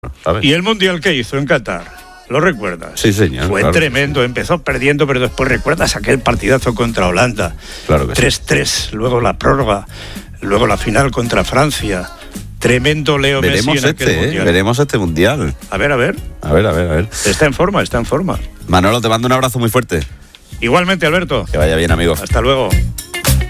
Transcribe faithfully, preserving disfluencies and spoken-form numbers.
¿sabes? ¿Y el Mundial qué hizo en Qatar? ¿Lo recuerdas? Sí, señor. Fue claro tremendo, empezó perdiendo, pero después recuerdas aquel partidazo contra Holanda. Claro que sí. tres tres, luego la prórroga, luego la final contra Francia. Tremendo Leo Veremos Messi en aquel este, ¿eh? Mundial. Veremos este Mundial. A ver, a ver. A ver, a ver, a ver. Está en forma, está en forma. Manolo, te mando un abrazo muy fuerte. Igualmente, Alberto. Que vaya bien, amigo. Hasta luego.